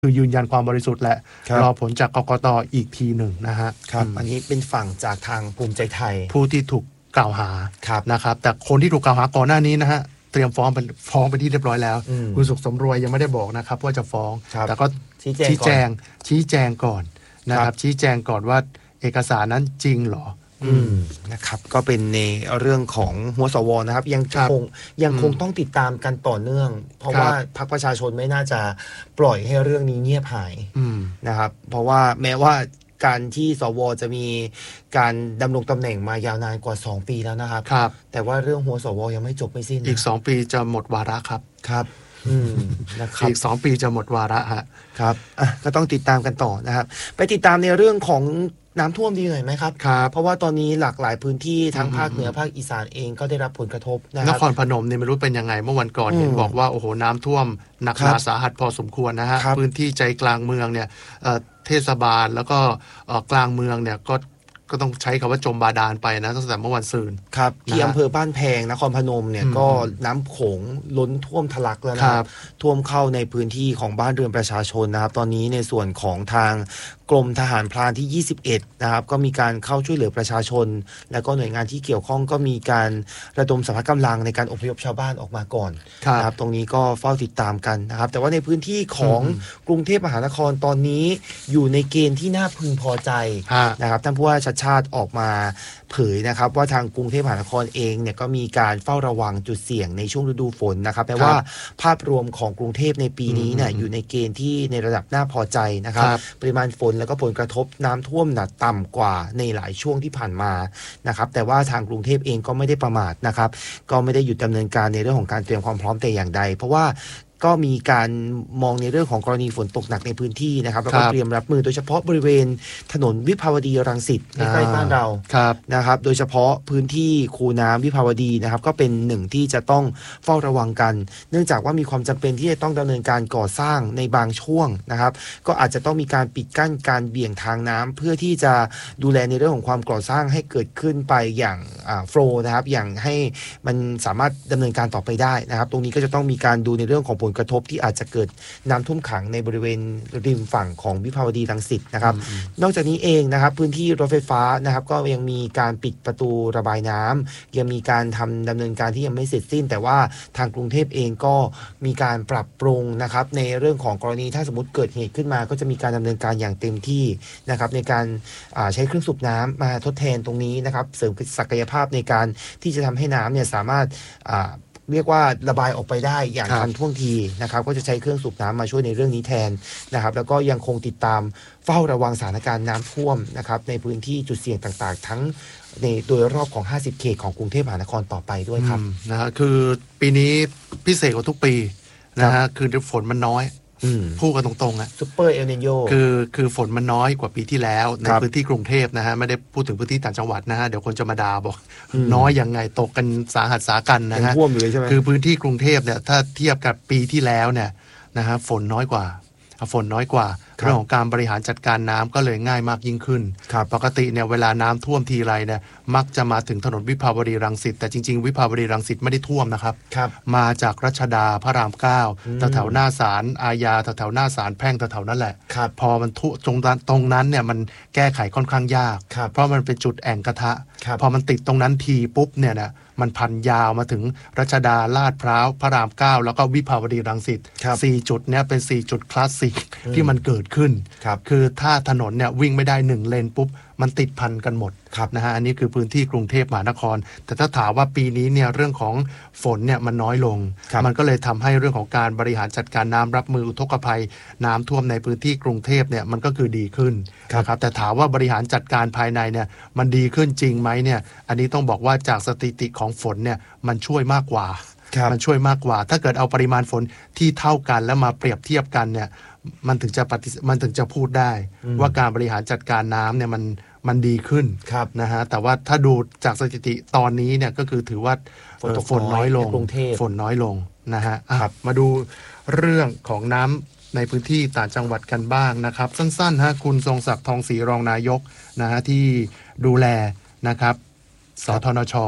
คือยืนยันความบริสุทธิ์และรอผลจากกกต.อีกทีหนึ่งนะฮะครับอันนี้เป็นฝั่งจากทางภูมิใจไทยผู้ที่ถูกกล่าวหานะครับแต่คนที่ถูกกล่าวหาก่อนหน้านี้นะฮะเตรียมฟ้องเป็นที่เรียบร้อยแล้วคุณสุขสมรวยยังไม่ได้บอกนะครับว่าจะฟ้องแต่ก็ชี้แจงก่อนนะครับชี้แจงก่อนว่าเอกสารนั้นจริงหรอนะครับก็เป็นในเรื่องของหัวสวนะครับยังคงต้องติดตามกันต่อเนื่องเพราะว่าพรรคประชาชนไม่น่าจะปล่อยให้เรื่องนี้เงียบหายนะครับเพราะว่าแม้ว่าการที่สวจะมีการดำรงตำแหน่งมายาวนานกว่า2ปีแล้วนะครับแต่ว่าเรื่องหัวสวยังไม่จบไม่สิ้นอีก2ปีจะหมดวาระครับนะครับอีก2ปีจะหมดวาระฮะครับก็ต้องติดตามกันต่อนะครับไปติดตามในเรื่องของน้ำท่วมดีหน่อยไหมครับเพราะว่าตอนนี้หลากหลายพื้นที่ทั้งภาคเหนือภาคอีสานเองก็ได้รับผลกระทบนะครับนครพนมเนี่ยไม่รู้เป็นยังไงเมื่อวันก่อนเห็นบอกว่าโอ้โหน้ำท่วมหนักหนาสาหัสพอสมควรนะฮะพื้นที่ใจกลางเมืองเนี่ยเทศบาลแล้วก็กลางเมืองเนี่ยก็ต้องใช้คำว่าจมบาดาลไปนะตั้งแต่เมื่อวันซืนครับที่อำเภอบ้านแพงนครพนมเนี่ยก็น้ำโขงล้นท่วมทะลักแล้วนะครับท่วมเข้าในพื้นที่ของบ้านเรือนประชาชนนะครับตอนนี้ในส่วนของทางกรมทหารพรานที่21นะครับก็มีการเข้าช่วยเหลือประชาชนและก็หน่วยงานที่เกี่ยวข้องก็มีการระดมสรรพกำลังในการอพยพชาวบ้านออกมาก่อนนะครับตรงนี้ก็เฝ้าติดตามกันนะครับแต่ว่าในพื้นที่ของกรุงเทพมหานครตอนนี้อยู่ในเกณฑ์ที่น่าพึงพอใจนะครับท่านผู้ว่าชัชชาติออกมาเผยนะครับว่าทางกรุงเทพมหานครเองเนี่ยก็มีการเฝ้าระวังจุดเสี่ยงในช่วงฤดูฝนนะครับแต่ว่าภาพรวมของกรุงเทพในปีนี้เนี่ยอยู่ในเกณฑ์ที่ในระดับน่าพอใจนะครับปริมาณฝนแล้วก็ผลกระทบน้ำท่วมต่ำกว่าในหลายช่วงที่ผ่านมานะครับแต่ว่าทางกรุงเทพเองก็ไม่ได้ประมาทนะครับก็ไม่ได้หยุดดำเนินการในเรื่องของการเตรียมความพร้อมแต่อย่างใดเพราะว่าก็มีการมองในเรื่องของกรณีฝนตกหนักในพื้นที่นะครับแล้วก็เตรียมรับมือโดยเฉพาะบริเวณถนนวิภาวดีรังสิตใกล้ๆบ้านเรานะครับโดยเฉพาะพื้นที่คูน้ำวิภาวดีนะครับก็เป็นหนึ่งที่จะต้องเฝ้าระวังกันเนื่องจากว่ามีความจำเป็นที่จะต้องดำเนินการก่อสร้างในบางช่วงนะครับก็อาจจะต้องมีการปิดกั้นการเบี่ยงทางน้ำเพื่อที่จะดูแลในเรื่องของความก่อสร้างให้เกิดขึ้นไปอย่างโฟล์นะครับอย่างให้มันสามารถดำเนินการต่อไปได้นะครับตรงนี้ก็จะต้องมีการดูในเรื่องของผลกระทบที่อาจจะเกิดน้ำท่วมขังในบริเวณริมฝั่งของวิภาวดีรังสิตนะครับนอกจากนี้เองนะครับพื้นที่รถไฟฟ้านะครับก็ยังมีการปิดประตูระบายน้ำยังมีการดำเนินการที่ยังไม่เสร็จสิ้นแต่ว่าทางกรุงเทพเองก็มีการปรับปรุงนะครับในเรื่องของกรณีถ้าสมมติเกิดเหตุขึ้นมาก็จะมีการดำเนินการอย่างเต็มที่นะครับในการใช้เครื่องสูบน้ำมาทดแทนตรงนี้นะครับเสริมศักยภาพในการที่จะทำให้น้ำเนี่ยสามารถเรียกว่าระบายออกไปได้อย่างทันท่วงทีนะครับก็จะใช้เครื่องสูบน้ำมาช่วยในเรื่องนี้แทนนะครับแล้วก็ยังคงติดตามเฝ้าระวังสถานการณ์น้ำท่วมนะครับในพื้นที่จุดเสี่ยงต่างๆทั้งในโดยรอบของ50เขตของกรุงเทพมหานครต่อไปด้วยครับนะฮะคือปีนี้พิเศษกว่าทุกปีนะฮะคือฝนมันน้อยพูดกันตรงๆซุปเปอร์เอลนิโญคือฝนมันน้อยกว่าปีที่แล้วในพื้นที่กรุงเทพนะฮะไม่ได้พูดถึงพื้นที่ต่างจังหวัดนะฮะเดี๋ยวคนจะมาด่าบอกน้อยยังไงตกกันสาหัสสากันนะฮะคือพื้นที่กรุงเทพเนี่ยถ้าเทียบกับปีที่แล้วเนี่ยนะฮะฝนน้อยกว่าเรื่องของการบริหารจัดการน้ำก็เลยง่ายมากยิ่งขึ้นปกติเนี่ยเวลาน้ำท่วมทีไรเนี่ยมักจะมาถึงถนนวิภาวดีรังสิตแต่จริงๆวิภาวดีรังสิตไม่ได้ท่วมนะครับมาจากรัชดาพระราม9แถวหน้าศาลอาญาแถวหน้าศาลแพ่งแถวนั้นแหละพอมันตรงนั้นเนี่ยมันแก้ไขค่อนข้างยากเพราะมันเป็นจุดแอ่งกระทะพอมันติดตรงนั้นทีปุ๊บเนี่ยนะมันพันยาวมาถึงรัชดาลาดพร้าวพระราม9แล้วก็วิภาวดีรังสิต4จุดเนี่ยเป็น4จุดคลาสสิกที่มันเกิดขึ้นคือถ้าถนนเนี่ยวิ่งไม่ได้1เลนปุ๊บมันติดพันกันหมดนะฮะอันนี้คือพื้นที่กรุงเทพมหานครแต่ถ้าถามว่าปีนี้เนี่ยเรื่องของฝนเนี่ยมันน้อยลงมันก็เลยทำให้เรื่องของการบริหารจัดการน้ำรับมืออุทกภัยน้ำท่วมในพื้นที่กรุงเทพเนี่ยมันก็คือดีขึ้นนะครับแต่ถามว่าบริหารจัดการภายในเนี่ยมันดีขึ้นจริงไหมเนี่ยอันนี้ต้องบอกว่าจากสถิติของฝนเนี่ยมันช่วยมากกว่าถ้าเกิดเอาปริมาณฝนที่เท่ากันแล้วมาเปรียบเทียบกันเนี่ยมันถึงจะพูดได้ว่าการบริหารจัดการน้ำเนี่ยมันดีขึ้นนะฮะแต่ว่าถ้าดูจากสถิติตอนนี้เนี่ยก็คือถือว่าฝนน้อยลงนะฮะมาดูเรื่องของน้ำในพื้นที่ต่างจังหวัดกันบ้างนะครับสั้นๆฮะคุณทรงศักดิ์ทองศรีรองนายกนะฮะที่ดูแลนะครับสธนช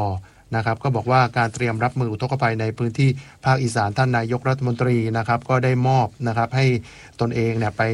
นะครับก็บอกว่าการเตรียมรับมืออุทกภัยในพื้นที่ภาคอีสานท่านนายกรัฐมนตรีนะครับก็ได้มอบนะครับให้ตนเองเนี่ยไป